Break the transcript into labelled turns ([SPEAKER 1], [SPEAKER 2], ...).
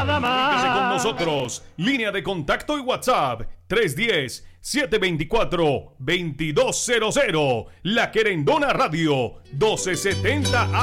[SPEAKER 1] nada más.
[SPEAKER 2] Comuníquese con nosotros. Línea de contacto y WhatsApp 310-724-2200. La Querendona Radio 1270 A.